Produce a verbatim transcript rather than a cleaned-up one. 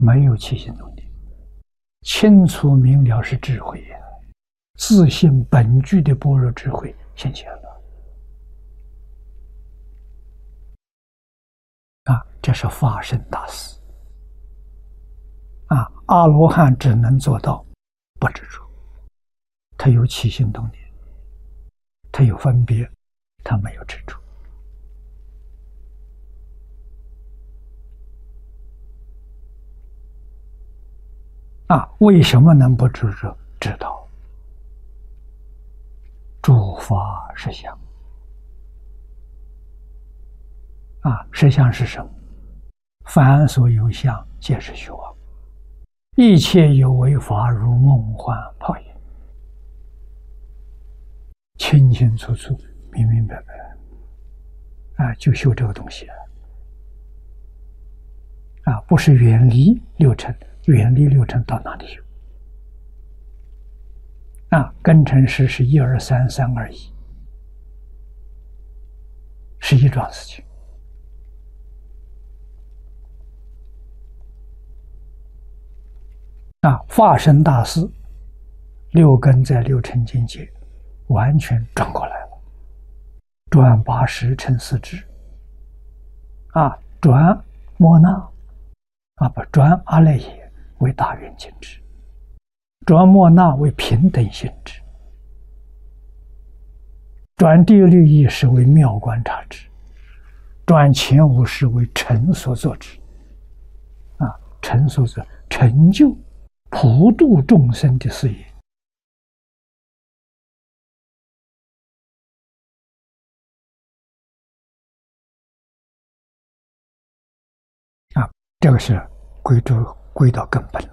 没有起心动念，清楚明了是智慧呀，自性本具的般若智慧现前了啊！这是法身大事啊！阿罗汉只能做到不执着，他有起心动念，他有分别，他没有执着。啊，为什么能不执着？知道诸法实相啊，实相是什么？凡所有相，皆是虚妄。一切有为法，如梦幻泡影，清清楚楚，明明白白。啊，就修这个东西啊，不是远离六尘。远离六尘到哪里有？啊，根尘识是一二三三二一，是一桩事情。啊，化身大事，六根在六尘境界完全转过来了，转八识成四智，啊，转莫那，啊不转阿赖耶为大圆镜智，转莫那为平等性智，转第六意识为妙观察智，转前五识为成所作智。啊，成所作成就普度众生的事业。啊，这个是归到归到根本。